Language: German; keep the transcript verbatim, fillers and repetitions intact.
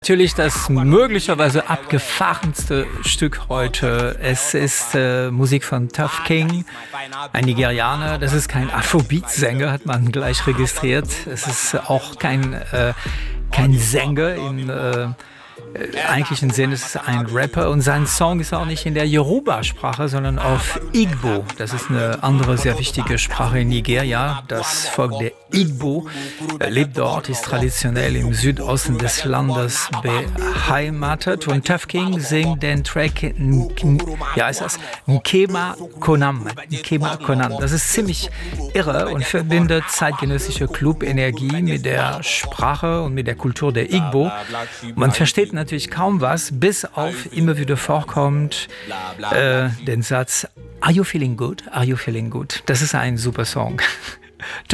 Natürlich das möglicherweise abgefahrenste Stück heute. Es ist äh, Musik von Tuff King, ein Nigerianer. Das ist kein Afrobeat-Sänger, hat man gleich registriert. Es ist auch kein, äh, kein Sänger im äh, eigentlichen Sinne. Es ist ein Rapper und sein Song ist auch nicht in der Yoruba-Sprache, sondern auf Igbo. Das ist eine andere sehr wichtige Sprache in Nigeria. Das Volk der Igbo äh, lebt dort, ist traditionell im Südosten des Landes beheimatet. Und Tuff King singt den Track, N- N- ja, ist das? Nkema Konam. Nkema Konam. Das ist ziemlich irre und verbindet zeitgenössische Club-Energie mit der Sprache und mit der Kultur der Igbo. Man versteht natürlich kaum was, bis auf immer wieder vorkommt äh, den Satz Are you feeling good? Are you feeling good? Das ist ein super Song.